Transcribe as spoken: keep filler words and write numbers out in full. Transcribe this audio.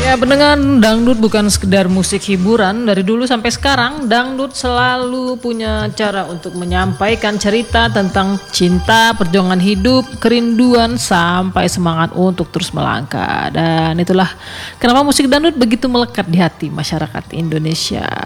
Ya, pendengar, dangdut bukan sekedar musik hiburan. Dari dulu sampai sekarang, dangdut selalu punya cara untuk menyampaikan cerita tentang cinta, perjuangan hidup, kerinduan, sampai semangat untuk terus melangkah. Dan itulah kenapa musik dangdut begitu melekat di hati masyarakat Indonesia.